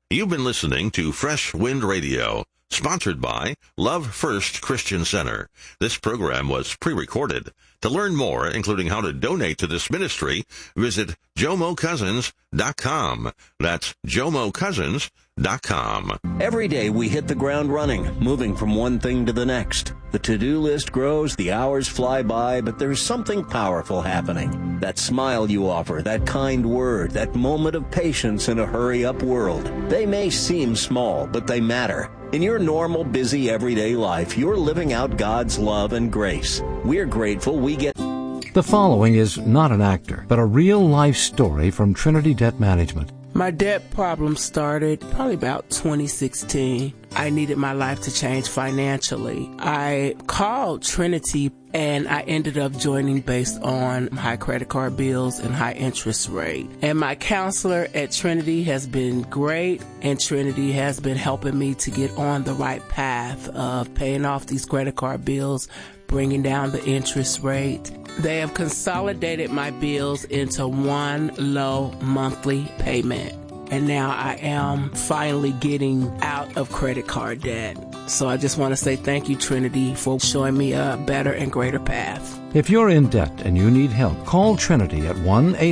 You've been listening to Fresh Wind Radio, sponsored by Love First Christian Center. This program was pre-recorded. To learn more, including how to donate to this ministry, visit JomoCousins.com. That's JomoCousins.com. Every day we hit the ground running, moving from one thing to the next. The to-do list grows, the hours fly by, but there's something powerful happening. That smile you offer, that kind word, that moment of patience in a hurry-up world. They may seem small, but they matter. In your normal, busy, everyday life, you're living out God's love and grace. We're grateful we get... The following is not an actor, but a real-life story from Trinity Debt Management. My debt problem started probably about 2016. I needed my life to change financially. I called Trinity and I ended up joining based on high credit card bills and high interest rate. And my counselor at Trinity has been great, and Trinity has been helping me to get on the right path of paying off these credit card bills, bringing down the interest rate. They have consolidated my bills into one low monthly payment. And now I am finally getting out of credit card debt. So I just want to say thank you, Trinity, for showing me a better and greater path. If you're in debt and you need help, call Trinity at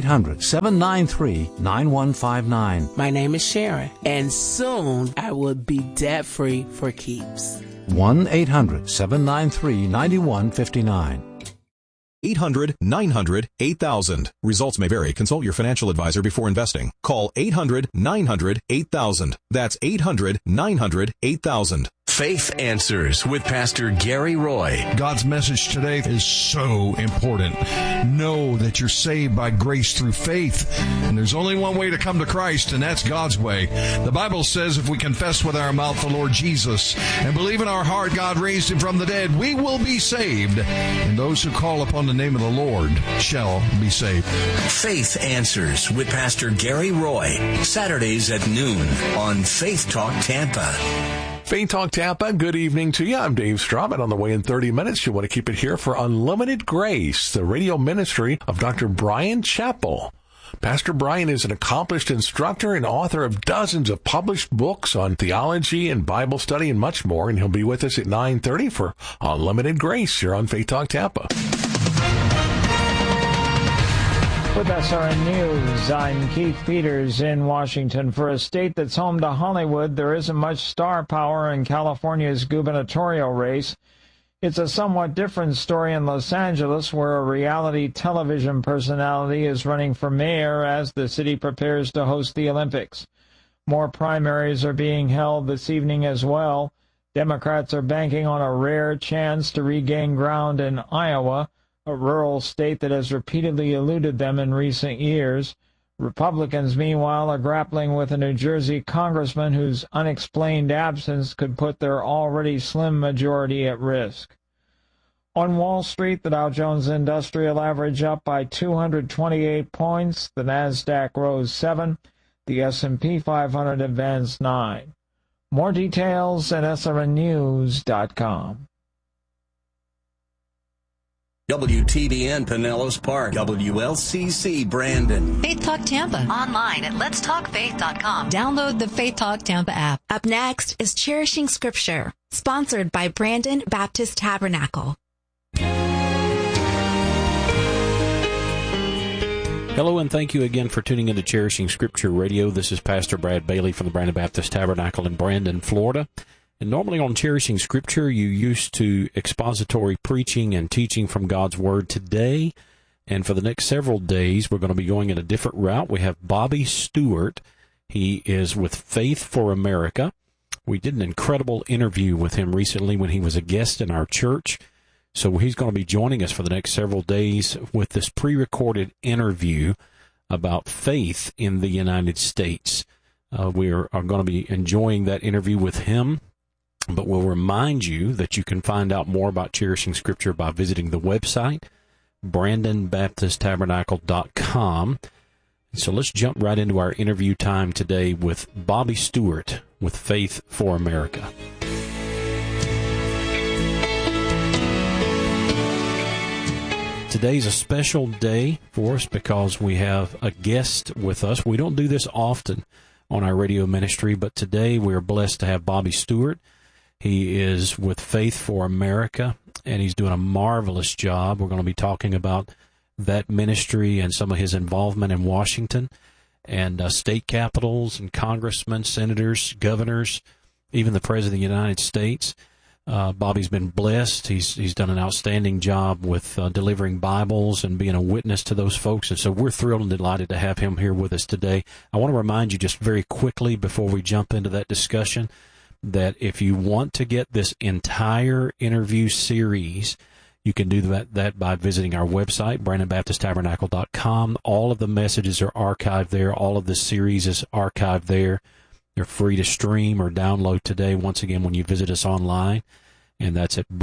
1-800-793-9159. My name is Sharon, and soon I will be debt-free for keeps. 1-800-793-9159. 800-900-8000. Results may vary. Consult your financial advisor before investing. Call 800-900-8000. That's 800-900-8000. Faith Answers with Pastor Gary Roy. God's message today is so important. Know that you're saved by grace through faith, and there's only one way to come to Christ, and that's God's way. The Bible says if we confess with our mouth the Lord Jesus and believe in our heart God raised him from the dead, we will be saved, and those who call upon the name of the Lord shall be saved. Faith Answers with Pastor Gary Roy, Saturdays at noon on Faith Talk Tampa. Faith Talk Tampa, good evening to you. I'm Dave Straubing. On the way in 30 minutes, you want to keep it here for Unlimited Grace, the radio ministry of Dr. Bryan Chapell. Pastor Bryan is an accomplished instructor and author of dozens of published books on theology and Bible study and much more, and he'll be with us at 9:30 for Unlimited Grace here on Faith Talk Tampa. With SRN News, I'm Keith Peters in Washington. For a state that's home to Hollywood, there isn't much star power in California's gubernatorial race. It's a somewhat different story in Los Angeles, where a reality television personality is running for mayor as the city prepares to host the Olympics. More primaries are being held this evening as well. Democrats are banking on a rare chance to regain ground in Iowa, a rural state that has repeatedly eluded them in recent years. Republicans, meanwhile, are grappling with a New Jersey congressman whose unexplained absence could put their already slim majority at risk. On Wall Street, the Dow Jones Industrial Average up by 228 points. The Nasdaq rose 7. The S&P 500 advanced 9. More details at srnnews.com. WTBN Pinellas Park, WLCC Brandon. Faith Talk Tampa. Online at letstalkfaith.com. Download the Faith Talk Tampa app. Up next is Cherishing Scripture, sponsored by Brandon Baptist Tabernacle. Hello, and thank you again for tuning into Cherishing Scripture Radio. This is Pastor Brad Bailey from the Brandon Baptist Tabernacle in Brandon, Florida. And normally on Cherishing Scripture, you used to expository preaching and teaching from God's Word. Today, and for the next several days, we're going to be going in a different route. We have Bobby Stewart. He is with Faith for America. We did an incredible interview with him recently when he was a guest in our church. So he's going to be joining us for the next several days with this pre-recorded interview about faith in the United States. We are going to be enjoying that interview with him. But we'll remind you that you can find out more about Cherishing Scripture by visiting the website, BrandonBaptistTabernacle.com. So let's jump right into our interview time today with Bobby Stewart with Faith for America. Today's a special day for us because we have a guest with us. We don't do this often, on our radio ministry. But today we're blessed to have Bobby Stewart. He is with Faith for America, and he's doing a marvelous job. We're going to be talking about that ministry and some of his involvement in Washington and state capitals and congressmen, senators, governors, even the President of the United States. Bobby's been blessed. He's done an outstanding job with delivering Bibles and being a witness to those folks. And so we're thrilled and delighted to have him here with us today. I want to remind you just very quickly before we jump into that discussion that if you want to get this entire interview series, you can do that by visiting our website, BrandonBaptistTabernacle.com. All of the messages are archived there. All of the series is archived there. They're free to stream or download today, once again, when you visit us online, and that's at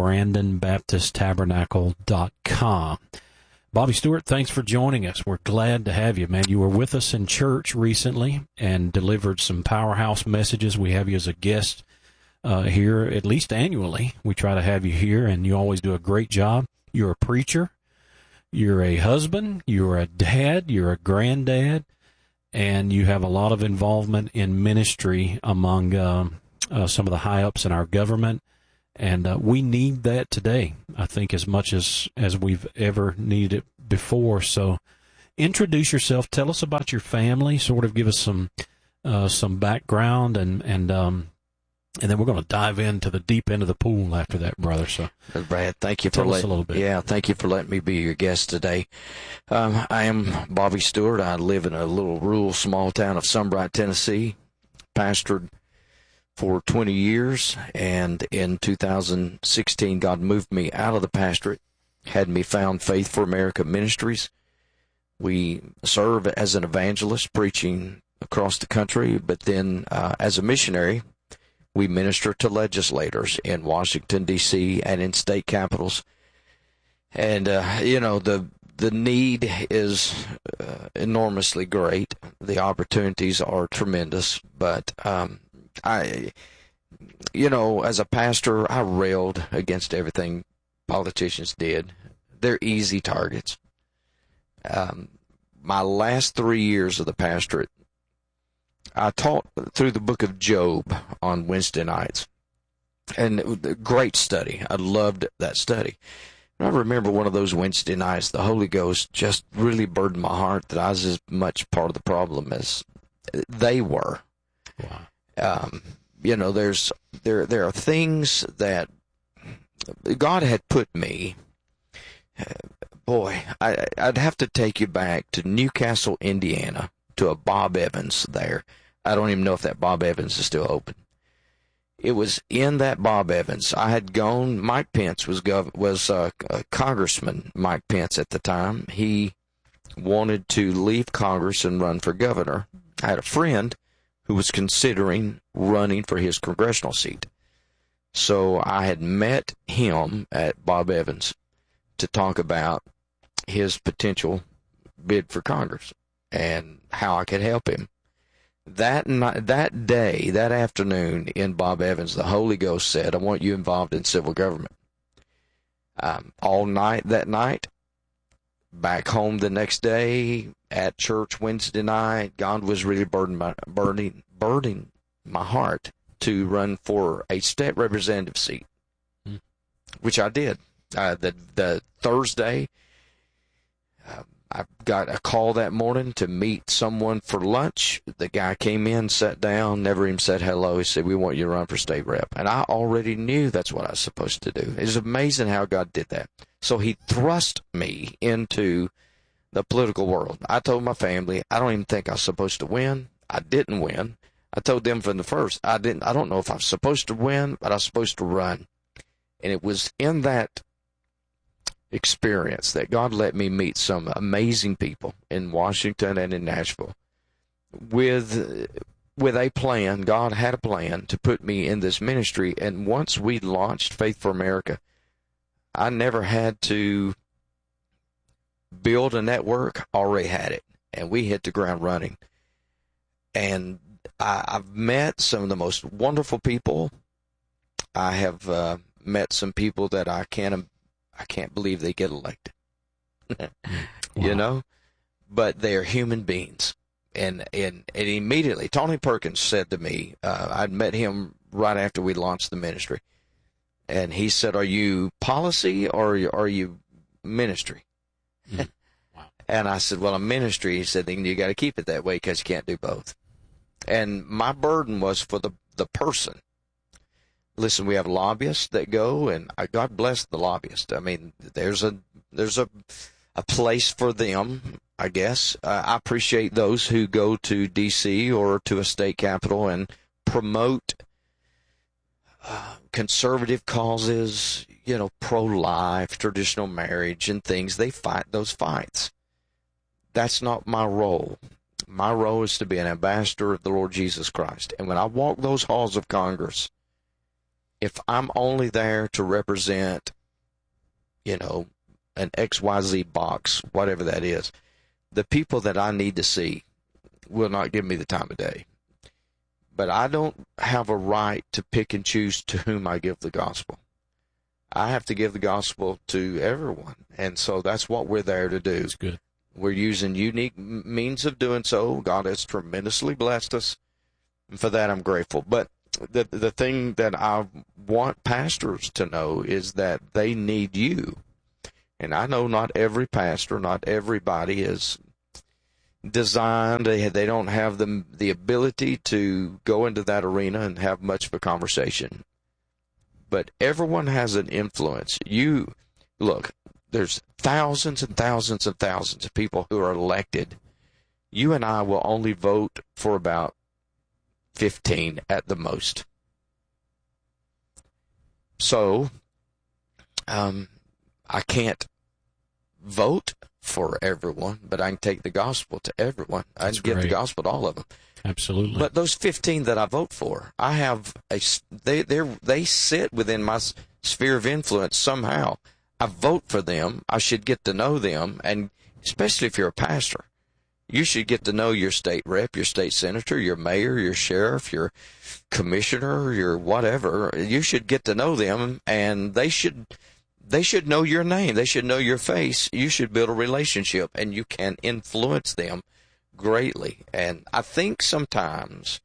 BrandonBaptistTabernacle.com. Bobby Stewart, thanks for joining us. We're glad to have you, man. You were with us in church recently and delivered some powerhouse messages. We have you as a guest here at least annually. We try to have you here, and you always do a great job. You're a preacher. You're a husband. You're a dad. You're a granddad. And you have a lot of involvement in ministry among some of the high-ups in our government. And we need that today, I think, as much as we've ever needed it before. So introduce yourself. Tell us about your family. Sort of give us some background, and then we're going to dive into the deep end of the pool after that, brother. So, Brad, thank you for tell us a little bit. Yeah, thank you for letting me be your guest today. I am Bobby Stewart. I live in a little rural small town of Sunbright, Tennessee. Pastored for 20 years, and in 2016, God moved me out of the pastorate, had me found Faith for America Ministries. We serve as an evangelist, preaching across the country, but then as a missionary, we minister to legislators in Washington, D.C., and in state capitals. And, the need is enormously great. The opportunities are tremendous. But as a pastor, I railed against everything politicians did. They're easy targets. My last 3 years of the pastorate, I taught through the book of Job on Wednesday nights, and it was a great study. I loved that study. And I remember one of those Wednesday nights, the Holy Ghost just really burdened my heart that I was as much part of the problem as they were. Wow. There are things that God had put me. I'd have to take you back to Newcastle, Indiana, to a Bob Evans there. I don't even know if that Bob Evans is still open. It was in that Bob Evans. I had gone. Mike Pence was Congressman Mike Pence at the time. He wanted to leave Congress and run for governor. I had a friend who was considering running for his congressional seat. So I had met him at Bob Evans to talk about his potential bid for Congress and how I could help him. That afternoon in Bob Evans, the Holy Ghost said, I want you involved in civil government. All night that night, back home the next day, at church Wednesday night, God was really burning my heart to run for a state representative seat, which I did. The Thursday, I got a call that morning to meet someone for lunch. The guy came in, sat down, never even said hello. He said, we want you to run for state rep. And I already knew that's what I was supposed to do. It's amazing how God did that. So he thrust me into the political world. I told my family, I don't even think I was supposed to win. I didn't win. I told them from the first, I don't know if I'm supposed to win, but I was supposed to run. And it was in that experience that God let me meet some amazing people in Washington and in Nashville with a plan. God had a plan to put me in this ministry, and once we launched Faith for America, I never had to build a network. I already had it, and we hit the ground running. And I've met some of the most wonderful people. I have met some people that I can't believe they get elected. Wow. But they are human beings. And immediately, Tony Perkins said to me, I'd met him right after we launched the ministry, and he said, "Are you policy or are you ministry?" Wow. And I said, "Well, I'm ministry." He said, "Then you got to keep it that way because you can't do both." And my burden was for the person. Listen, we have lobbyists that go, and God bless the lobbyists. I mean, there's a place for them, I guess. I appreciate those who go to D.C. or to a state capitol and promote conservative causes, pro-life, traditional marriage, and things. They fight those fights. That's not my role. My role is to be an ambassador of the Lord Jesus Christ. And when I walk those halls of Congress, if I'm only there to represent, an XYZ box, whatever that is, the people that I need to see will not give me the time of day. But I don't have a right to pick and choose to whom I give the gospel. I have to give the gospel to everyone. And so that's what we're there to do. That's good. We're using unique means of doing so. God has tremendously blessed us. And for that, I'm grateful. But the thing that I want pastors to know is that they need you. And I know not every pastor, not everybody is designed. They don't have the ability to go into that arena and have much of a conversation. But everyone has an influence. Look, there's thousands and thousands and thousands of people who are elected. You and I will only vote for about 15 at the most. So, I can't vote for everyone, but I can take the gospel to everyone. I can give the gospel to all of them. Absolutely. But those 15 that I vote for, I have they sit within my sphere of influence somehow. I vote for them. I should get to know them, and especially if you're a pastor, you should get to know your state rep, your state senator, your mayor, your sheriff, your commissioner, your whatever. You should get to know them, and they should know your name. They should know your face. You should build a relationship, and you can influence them greatly. And I think sometimes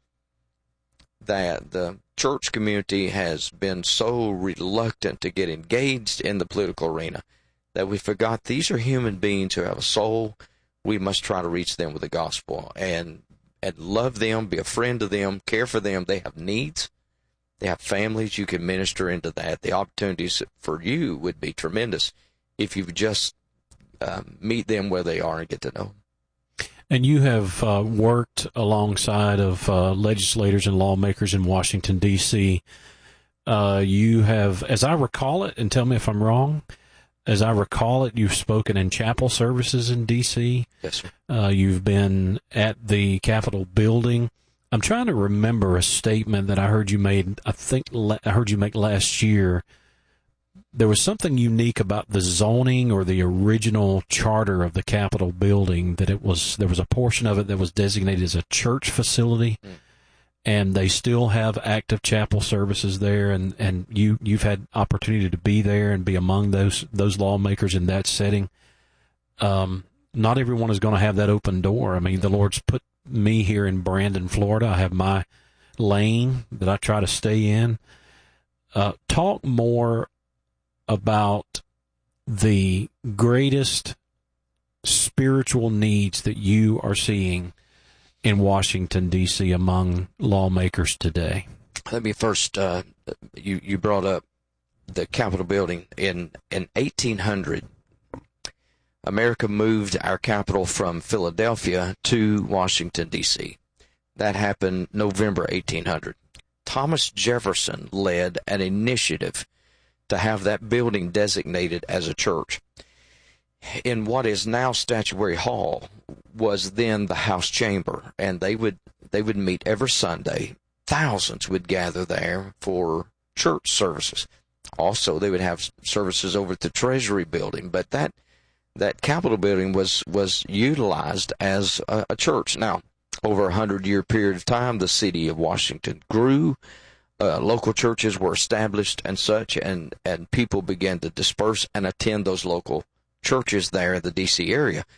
that the church community has been so reluctant to get engaged in the political arena that we forgot these are human beings who have a soul. We must try to reach them with the gospel and love them, be a friend to them, care for them. They have needs. They have families. You can minister into that. The opportunities for you would be tremendous if you just meet them where they are and get to know them. And you have worked alongside of legislators and lawmakers in Washington, D.C. You have, as I recall it, and tell me if I'm wrong, as I recall it, you've spoken in chapel services in D.C. Yes, sir. You've been at the Capitol building. I'm trying to remember a statement that I heard you made. I think I heard you make last year. There was something unique about the zoning or the original charter of the Capitol building that there was a portion of it that was designated as a church facility, and they still have active chapel services there. And you've had opportunity to be there and be among those lawmakers in that setting. Not everyone is going to have that open door. I mean, the Lord's put me here in Brandon, Florida. I have my lane that I try to stay in. Talk more about the greatest spiritual needs that you are seeing in Washington, D.C. among lawmakers today. Let me first, you brought up the Capitol building. In 1800, America moved our capital from Philadelphia to Washington, D.C. That happened November 1800. Thomas Jefferson led an initiative to have that building designated as a church. In what is now Statuary Hall was then the House Chamber, and they would meet every Sunday. Thousands would gather there for church services. Also, they would have services over at the Treasury building, but that Capitol building was utilized as a church. Now, over a 100-year period of time, the city of Washington grew. Local churches were established and such, and people began to disperse and attend those local churches there in the D.C. area.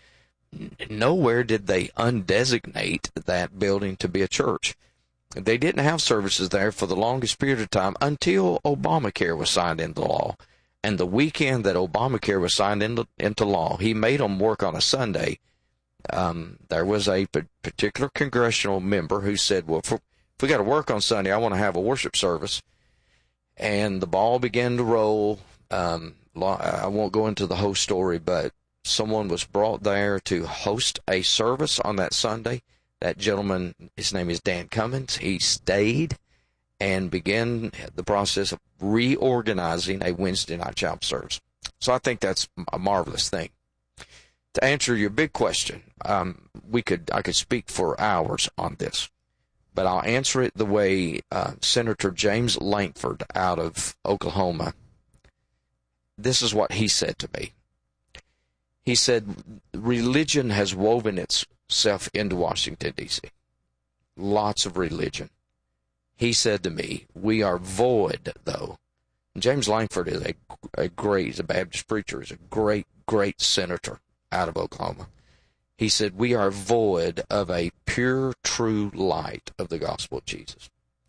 nowhere did they undesignate that building to be a church. They didn't have services there for the longest period of time until Obamacare was signed into law. And the weekend that Obamacare was signed into law, he made them work on a Sunday. There was a particular congressional member who said, well, if we got to work on Sunday, I want to have a worship service. And the ball began to roll. I won't go into the whole story, but someone was brought there to host a service on that Sunday. That gentleman, his name is Dan Cummins. He stayed and began the process of reorganizing a Wednesday night chapel service. So I think that's a marvelous thing. To answer your big question, I could speak for hours on this, but I'll answer it the way Senator James Lankford out of Oklahoma. This is what he said to me. He said, religion has woven itself into Washington, D.C. Lots of religion. He said to me, we are void, though. And James Lankford is he's a Baptist preacher, he's a great senator out of Oklahoma. He said, we are void of a pure, true light of the gospel of Jesus.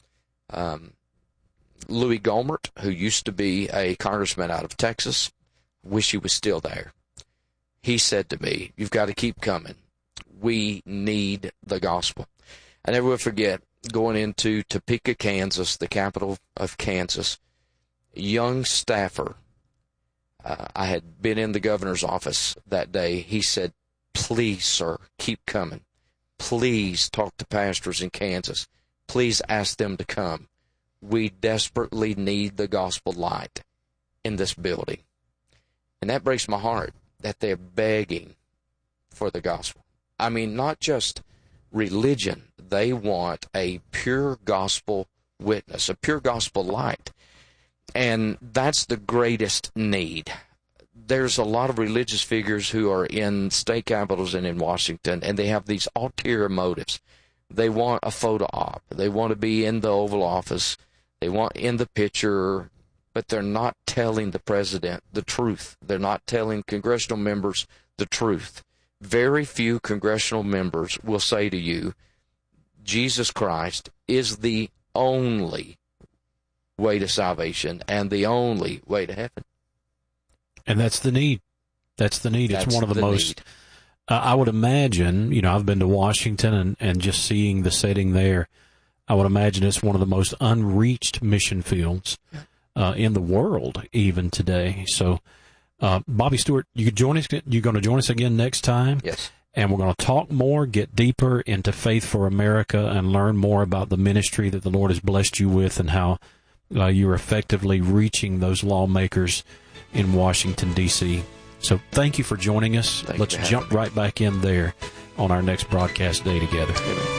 Louis Gohmert, who used to be a congressman out of Texas, wish he was still there. He said to me, you've got to keep coming. We need the gospel. I never will forget going into Topeka, Kansas, the capital of Kansas. Young staffer, I had been in the governor's office that day. He said, please, sir, keep coming. Please talk to pastors in Kansas. Please ask them to come. We desperately need the gospel light in this building. And that breaks my heart that they're begging for the gospel. I mean, not just religion. They want a pure gospel witness, a pure gospel light. And that's the greatest need. There's a lot of religious figures who are in state capitals and in Washington, and they have these ulterior motives. They want a photo op. They want to be in the Oval Office. They want in the picture, but they're not telling the president the truth. They're not telling congressional members the truth. Very few congressional members will say to you, Jesus Christ is the only way to salvation and the only way to heaven. And that's the need. That's the need. It's one of the most, I would imagine, I've been to Washington and just seeing the setting there, I would imagine it's one of the most unreached mission fields in the world even today. So, Bobby Stewart, you're going to join us again next time? Yes. And we're going to talk more, get deeper into Faith for America, and learn more about the ministry that the Lord has blessed you with and how you're effectively reaching those lawmakers in Washington, D.C. So thank you for joining us. Let's jump right back in there on our next broadcast day together. Amen.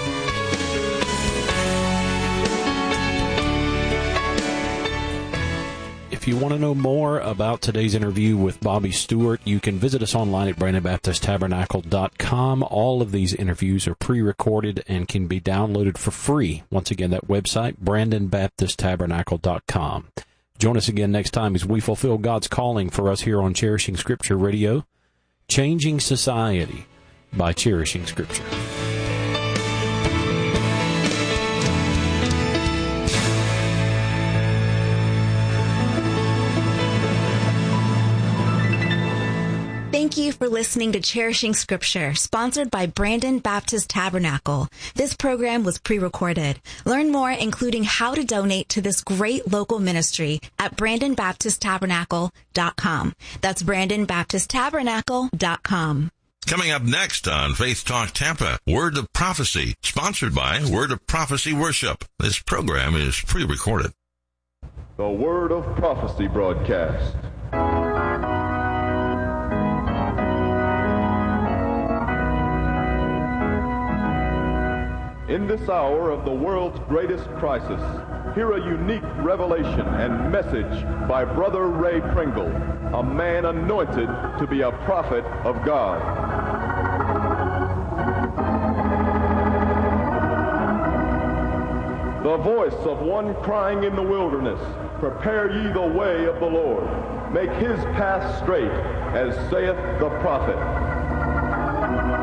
If you want to know more about today's interview with Bobby Stewart, you can visit us online at BrandonBaptistTabernacle.com. All of these interviews are pre-recorded and can be downloaded for free. Once again, that website, BrandonBaptistTabernacle.com. Join us again next time as we fulfill God's calling for us here on Cherishing Scripture Radio, changing society by cherishing Scripture. Thank you for listening to Cherishing Scripture, sponsored by Brandon Baptist Tabernacle. This program was pre-recorded. Learn more, including how to donate to this great local ministry at BrandonBaptistTabernacle.com. That's BrandonBaptistTabernacle.com. Coming up next on Faith Talk Tampa, Word of Prophecy, sponsored by Word of Prophecy Worship. This program is pre-recorded. The Word of Prophecy broadcast. In this hour of the world's greatest crisis, hear a unique revelation and message by Brother Ray Pringle, a man anointed to be a prophet of God. The voice of one crying in the wilderness, prepare ye the way of the Lord. Make his path straight, as saith the prophet.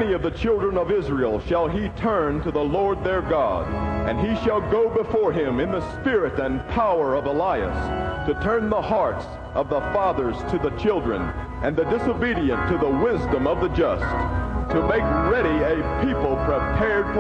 any of the children of Israel shall he turn to the Lord their God, and he shall go before him in the spirit and power of Elias, to turn the hearts of the fathers to the children, and the disobedient to the wisdom of the just, to make ready a people prepared for